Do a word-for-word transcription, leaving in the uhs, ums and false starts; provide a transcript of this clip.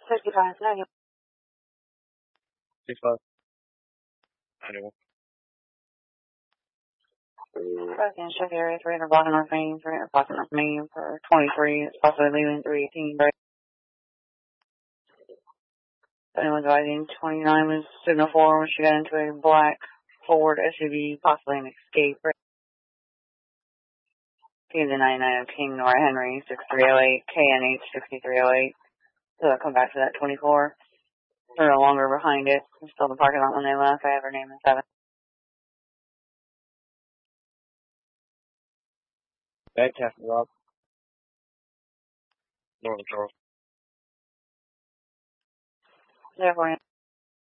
fifty-five, ninety. sixty-five. ninety-one. President check area three hundred blocking North Main, three hundred blocking North Main for twenty-three. It's possibly leaving three eighteen. Right. Anyone's advising twenty-nine was signal four when she got into a black Ford S U V, possibly an Escape. Right. P the ninety-nine of King Nora Henry, six three oh eight, K N H sixty-three oh eight. So I'll come back to that twenty-four. They're no longer behind it. They're still in the parking lot when they left. I have her name in seven. Bad Captain Rob. Northern Charles. Therefore,